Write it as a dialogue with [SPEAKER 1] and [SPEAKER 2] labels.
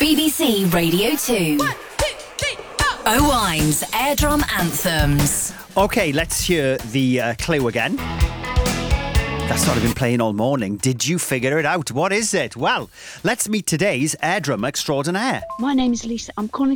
[SPEAKER 1] BBC Radio 2. 1, 2, 3, 4. Owine's Air Drum Anthems.
[SPEAKER 2] OK, let's hear the clue again. That's sort of been playing all morning. Did you figure it out? What is it? Well, let's meet today's air drum extraordinaire.
[SPEAKER 3] My name is Lisa. I'm calling